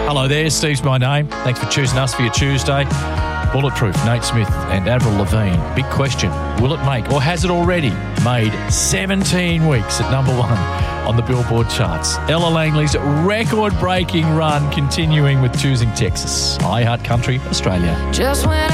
Hello there, Steve's my name. Thanks for choosing us for your Tuesday. Bulletproof, Nate Smith and Avril Lavigne. Big question, will it make, or has it already made 17 weeks at number one on the Billboard charts? Ella Langley's record-breaking run continuing with Choosing Texas. iHeart Country, Australia. Just when